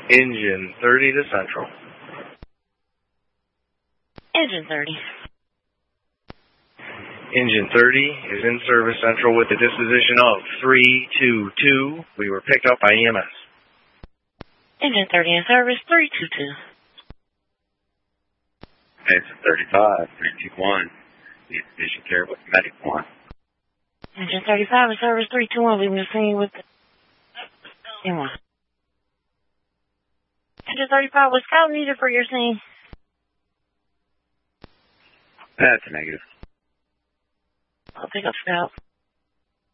Engine 30 to Central. Engine 30. Engine 30 is in service Central with the disposition of 322. We were picked up by EMS. Engine 30 in service 322. Engine 35, 321. Need patient care with Medic 1. Engine 35 in service 321. Leaving the scene with the M1. Engine 35 was scout needed for your scene. That's a negative. I'll pick up scout.